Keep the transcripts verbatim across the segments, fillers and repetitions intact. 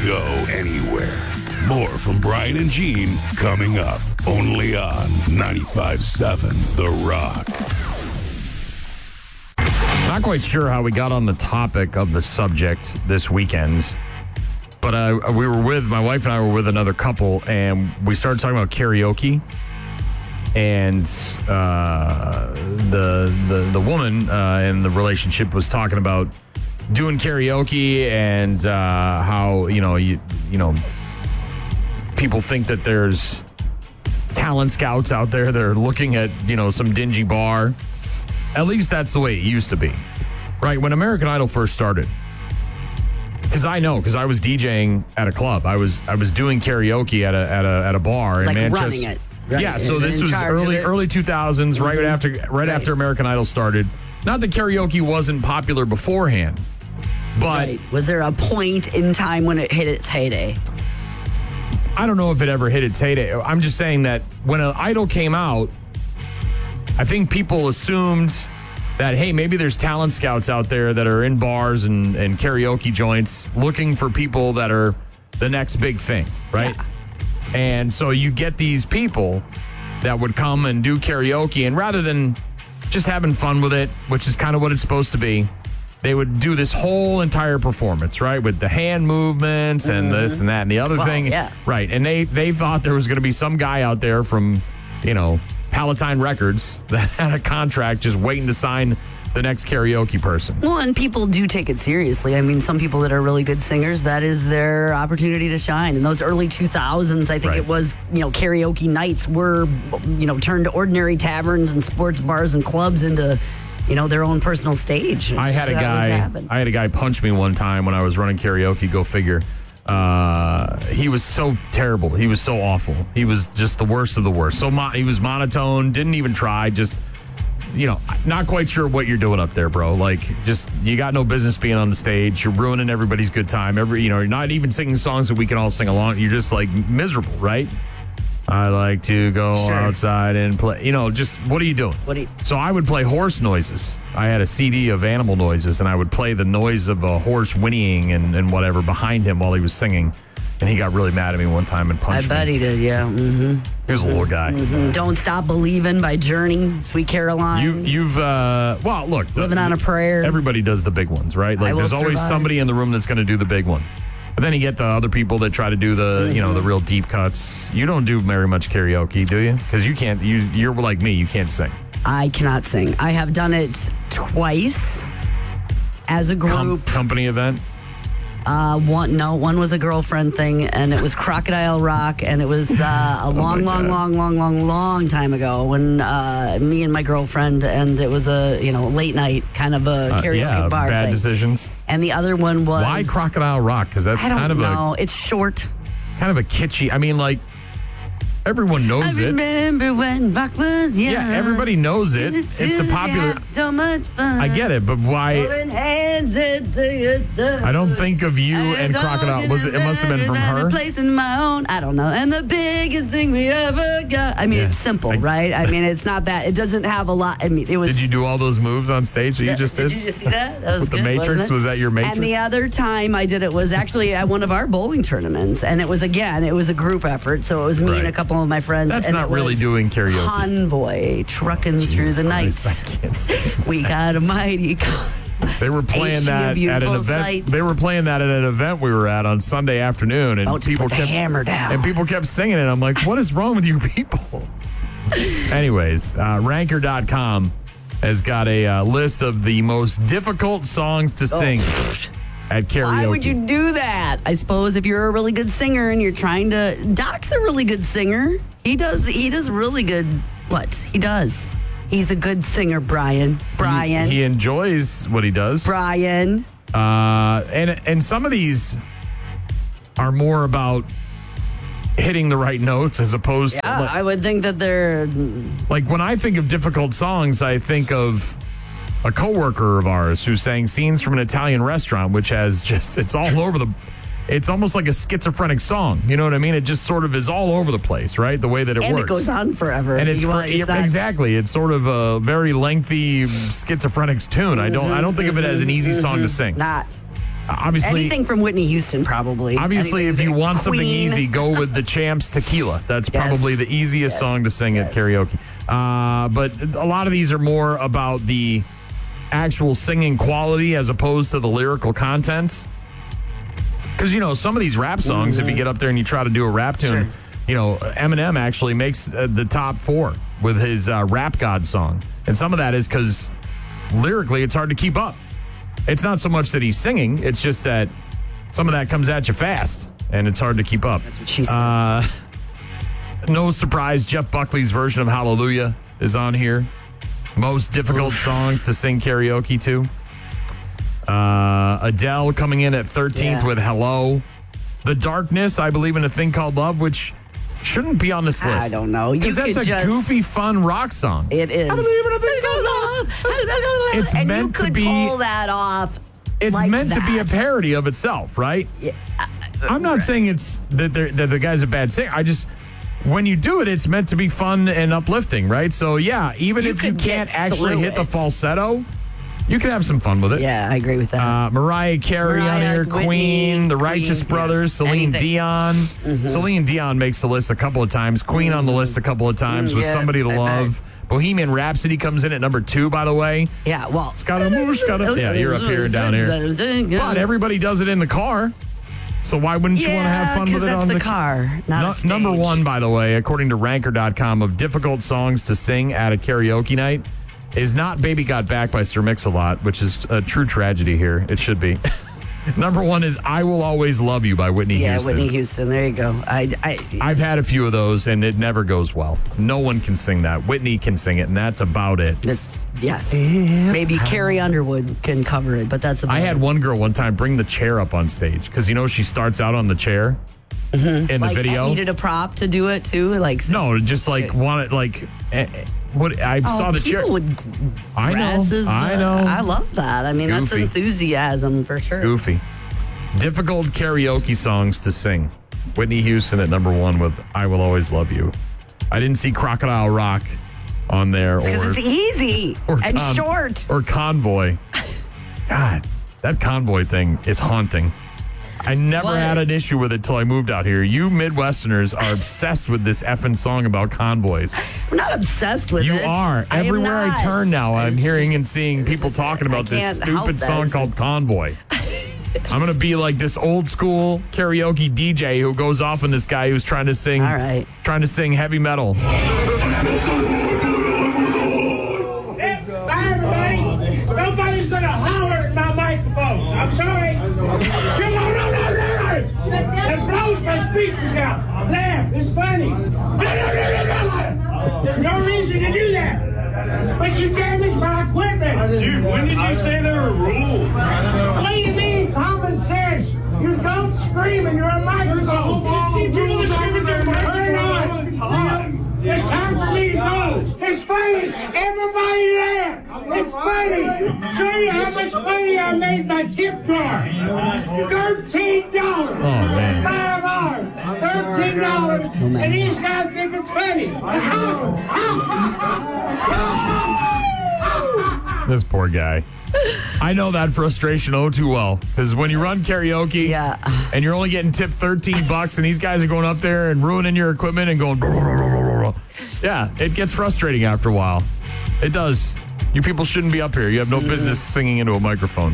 go anywhere. More from Brian and Gene coming up only on ninety-five point seven The Rock. Not quite sure how we got on the topic of the subject this weekend, but uh, we were with, my wife and I were with another couple, and we started talking about karaoke. And uh, the, the the woman uh, in the relationship was talking about doing karaoke and uh, how, you know, you you know, people think that there's talent scouts out there that are looking at, you know, some dingy bar. At least that's the way it used to be, right? When American Idol first started, because I know, because I was DJing at a club, I was I was doing karaoke at a at a at a bar in like Manchester. Running it. Right. Yeah, so And this in was charge early of it. early two thousands, right Mhm. after right, Right. after American Idol started. Not that karaoke wasn't popular beforehand, but Right. Was there a point in time when it hit its heyday? I don't know if it ever hit its heyday. I'm just saying that when an Idol came out, I think people assumed that, hey, maybe there's talent scouts out there that are in bars and, and karaoke joints looking for people that are the next big thing, right? Yeah. And so you get these people that would come and do karaoke, and rather than just having fun with it, which is kind of what it's supposed to be, they would do this whole entire performance, right? With the hand movements and mm-hmm. this and that and the other well, thing. Yeah. Right. And they, they thought there was going to be some guy out there from, you know, Palatine Records that had a contract just waiting to sign the next karaoke person. Well, and people do take it seriously. I mean, some people that are really good singers, that is their opportunity to shine. In those early two thousands, I think Right. it was, you know, karaoke nights were, you know, turned ordinary taverns and sports bars and clubs into, you know, their own personal stage. It's I had a just how it was guy. happened. I had a guy punch me one time when I was running karaoke. Go figure. Uh, he was so terrible. He was so awful. He was just the worst of the worst. So mo- he was monotone. Didn't even try. Just, you know, not quite sure what you're doing up there, bro. Like, just you got no business being on the stage. You're ruining everybody's good time. Every, you know, you're not even singing songs that we can all sing along. You're just like miserable, right? I like to go Sure. outside and play. You know, just what are you doing? What do you- So I would play horse noises. I had a C D of animal noises, and I would play the noise of a horse whinnying and, and whatever behind him while he was singing. And he got really mad at me one time and I punched bet me. he did, yeah. Mm-hmm. He was a little guy. Mm-hmm. Don't Stop Believing by Journey, Sweet Caroline. You, you've, uh, well, look. Living on a Prayer. Everybody does the big ones, right? Like, I Will there's always Survive. somebody in the room that's going to do the big one. But then you get the other people that try to do the, Mm-hmm. you know, the real deep cuts. You don't do very much karaoke, do you? Because you can't, you, you're like me, you can't sing. I cannot sing. I have done it twice as a group. Com- company event? Uh, one no, one was a girlfriend thing, and it was Crocodile Rock, and it was uh, a long, long, God. long, long, long, long time ago when uh, me and my girlfriend, and it was a you know late night kind of a Uh, karaoke yeah, bar bad thing. decisions. And the other one was Why Crocodile Rock? Because that's I don't kind of know. a It's short. kind of a kitschy. I mean, like everyone knows I it. remember when rock was young. Yeah, everybody knows it. It's a popular. So much fun. I get it, but why? Holding hands and singing. I don't think of you and Crocodile. Was it? It must have been from her. Place in my own. I don't know. And the biggest thing we ever got. I mean, Yeah. it's simple, I- right? I mean, it's not that. It doesn't have a lot. I mean, it was. Did you do all those moves on stage that you just did? Did you just see that? That was With the good, Matrix? wasn't it? Was that your Matrix? And the other time I did it was actually at one of our bowling tournaments, and it was again, it was a group effort. So it was me Right. and a couple of my friends. That's and not it really was doing karaoke. Convoy trucking through Jesus the night. Christ, I can't stand We got a mighty. Con- They were playing H, you that at an beautiful event. sight. They were playing that at an event we were at on Sunday afternoon, and About to people put the kept hammer down. And people kept singing it. I'm like, what is wrong with you people? Anyways, uh, Ranker dot com has got a uh, list of the most difficult songs to sing at karaoke. Why would you do that? I suppose if you're a really good singer and you're trying to. Doc's a really good singer. He does. He does really good. What he does. He's a good singer, Brian. Brian. He, he enjoys what he does. Brian. Uh, and and some of these are more about hitting the right notes as opposed Yeah, to like, I would think that they're. like when I think of difficult songs, I think of a coworker of ours who sang Scenes from an Italian Restaurant, which has just it's all over the. It's almost like a schizophrenic song. You know what I mean? It just sort of is all over the place, right? The way that it And works. it goes on forever. And it's You for, want- it's not- exactly. It's sort of a very lengthy schizophrenic tune. I don't. I don't think of it as an easy song to sing. Not. Obviously, anything from Whitney Houston, probably. Obviously, Anything if you from want something Queen. easy, go with the Champs Tequila. That's Yes. probably the easiest Yes. song to sing Yes. at karaoke. Uh, but a lot of these are more about the actual singing quality as opposed to the lyrical content. Because, you know, some of these rap songs, mm-hmm. if you get up there and you try to do a rap tune, Sure. you know, Eminem actually makes uh, the top four with his uh, Rap God song. And some of that is because lyrically it's hard to keep up. It's not so much that he's singing, it's just that some of that comes at you fast and it's hard to keep up. That's what she said. Uh, no surprise, Jeff Buckley's version of Hallelujah is on here. Most difficult song to sing karaoke to. Uh, Adele coming in at thirteenth Yeah. with Hello. The Darkness, I Believe in a Thing Called Love, which shouldn't be on this list. I don't know. You Because that's could a just- goofy, fun rock song. It is. I believe in a thing called love. It's and meant you to could be- pull that off. It's like meant to be a that. parody of itself, right? Yeah. I'm not saying it's that, they're- that the guy's a bad singer. I just, when you do it, it's meant to be fun and uplifting, right? So, yeah, even You if you could get can't actually through hit the it. falsetto, you can have some fun with it. Yeah, I agree with that. Uh, Mariah Carey on Mariah, here, Whitney, Queen, The Queen, Righteous Brothers, yes, Celine anything. Dion. Mm-hmm. Celine Dion makes the list a couple of times. Queen on the list a couple of times Mm, with yeah, Somebody to I bet. Love. Bohemian Rhapsody comes in at number two, by the way. yeah, well. Scaramouche, got yeah, you're up here and down here. But everybody does it in the car. So why wouldn't you want to have fun with it that's on the, the car, not No- a stage. number one, by the way, according to ranker dot com, of difficult songs to sing at a karaoke night is not Baby Got Back by Sir Mix-a-Lot, which is a true tragedy here. It should be. Number one is I Will Always Love You by Whitney Yeah, Houston. Whitney Houston. There you go. I, I, I've had a few of those, and it never goes well. No one can sing that. Whitney can sing it, and that's about it. this, yes. Maybe Carrie Underwood can cover it, but that's about I had it. one girl one time bring the chair up on stage because, you know, she starts out on the chair in the like, video. I needed a prop to do it too. Like No, just like shit. wanted like eh, eh, what I Oh, saw the chair. people would I know, dress as I the- know. I love that. I mean, that's Goofy. enthusiasm for sure. Goofy. Difficult karaoke songs to sing. Whitney Houston at number one with I Will Always Love You. I didn't see Crocodile Rock on there Because or, it's easy or and Con- short. or Convoy. God, that Convoy thing is haunting. I never What? had an issue with it till I moved out here. You Midwesterners are obsessed with this effing song about convoys. I'm not obsessed with You it. are. I am Everywhere I, not. turn now, I'm It's- hearing and seeing people just- talking I about this can't help stupid that. song It's- called Convoy. I'm going to be like this old school karaoke D J who goes off on this guy who's trying to sing All right. trying to sing heavy metal. Bye, everybody. Nobody's gonna holler at my microphone. I'm sorry. You won't know that. It blows my speakers out. Laugh. It's funny. There's no reason to do that. But you damaged my equipment. Dude, when did you say there were rules? What do you mean, common sense? You don't scream in your microphone. See, people that scream at their Turn it microphone all the time. on. It's time for me to go. It's funny. Everybody laugh. It's funny. Show you how much money I made my tip jar. Thirteen dollars. Oh, man. Five hours. Thirteen dollars. And these guys think it's funny. This poor guy. I know that frustration oh too well because when you run karaoke Yeah. and you're only getting tipped thirteen bucks and these guys are going up there and ruining your equipment and going yeah, it gets frustrating after a while. It does. You people shouldn't be up here. You have no business singing into a microphone.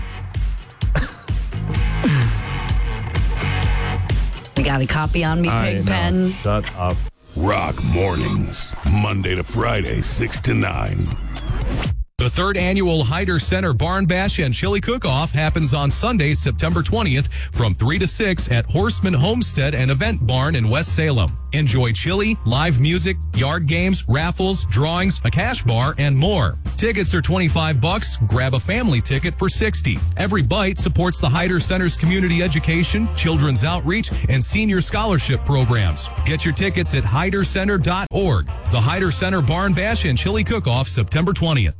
You got a copy on me, I Pig know. Pen. Shut up. Rock mornings, Monday to Friday, six to nine. The third annual Hyder Center Barn Bash and Chili Cook-Off happens on Sunday, September twentieth from three to six at Horseman Homestead and Event Barn in West Salem. Enjoy chili, live music, yard games, raffles, drawings, a cash bar, and more. Tickets are twenty-five bucks. Grab a family ticket for sixty. Every bite supports the Hyder Center's community education, children's outreach, and senior scholarship programs. Get your tickets at hyder center dot org. The Hyder Center Barn Bash and Chili Cook-Off, September twentieth.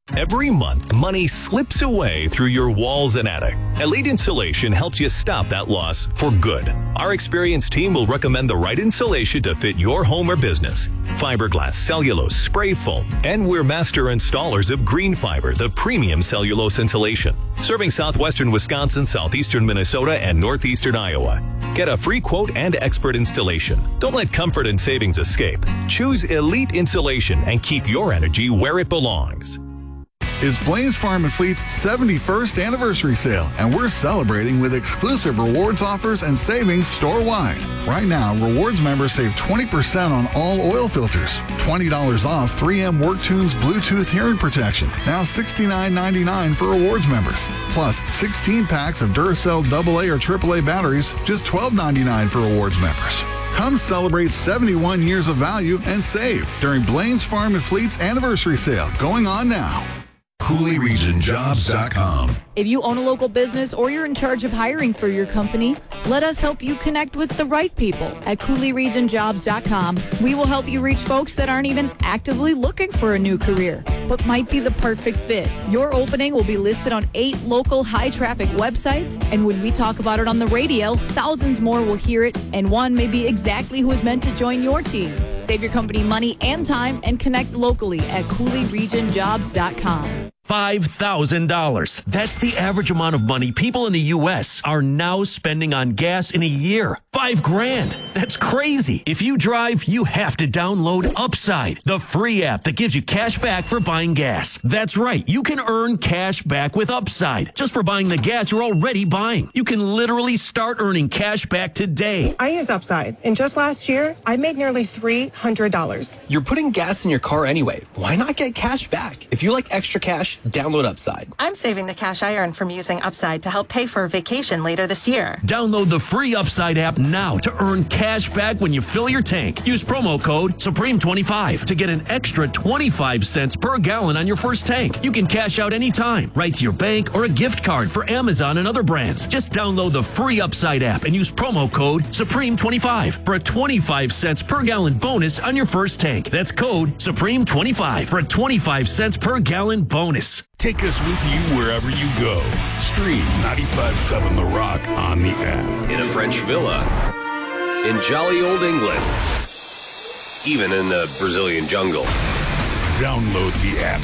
Every month, money slips away through your walls and attic. Elite Insulation helps you stop that loss for good. Our experienced team will recommend the right insulation to fit your home or business. Fiberglass, cellulose, spray foam, and we're master installers of Green Fiber, the premium cellulose insulation. Serving southwestern Wisconsin, southeastern Minnesota, and northeastern Iowa. Get a free quote and expert installation. Don't let comfort and savings escape. Choose Elite Insulation and keep your energy where it belongs. It's Blaine's Farm and Fleet's seventy-first anniversary sale, and we're celebrating with exclusive rewards offers and savings store-wide. Right now, rewards members save twenty percent on all oil filters, twenty dollars off three M WorkTunes Bluetooth hearing protection, now sixty-nine ninety-nine for rewards members, plus sixteen packs of Duracell double A or triple A batteries, just twelve ninety-nine for rewards members. Come celebrate seventy-one years of value and save during Blaine's Farm and Fleet's anniversary sale, going on now. Cooley Region Jobs dot com. If you own a local business or you're in charge of hiring for your company, let us help you connect with the right people at Cooley Region Jobs dot com. We will help you reach folks that aren't even actively looking for a new career, but might be the perfect fit. Your opening will be listed on eight local high-traffic websites, and when we talk about it on the radio, thousands more will hear it, and one may be exactly who is meant to join your team. Save your company money and time and connect locally at Cooley Region Jobs dot com. five thousand dollars. That's the average amount of money people in the U S are now spending on gas in a year. Five grand. That's crazy. If you drive, you have to download Upside, the free app that gives you cash back for buying gas. That's right. You can earn cash back with Upside just for buying the gas you're already buying. You can literally start earning cash back today. I use Upside, and just last year, I made nearly three hundred dollars. You're putting gas in your car anyway. Why not get cash back? If you like extra cash, download Upside. I'm saving the cash I earn from using Upside to help pay for a vacation later this year. Download the free Upside app now to earn cash back when you fill your tank. Use promo code Supreme twenty-five to get an extra twenty-five cents per gallon on your first tank. You can cash out anytime, right to your bank or a gift card for Amazon and other brands. Just download the free Upside app and use promo code Supreme twenty-five for a twenty-five cents per gallon bonus on your first tank. That's code Supreme twenty-five for a twenty-five cents per gallon bonus. Take us with you wherever you go. Stream ninety-five point seven The Rock on the app. In a French villa. In jolly old England. Even in the Brazilian jungle. Download the app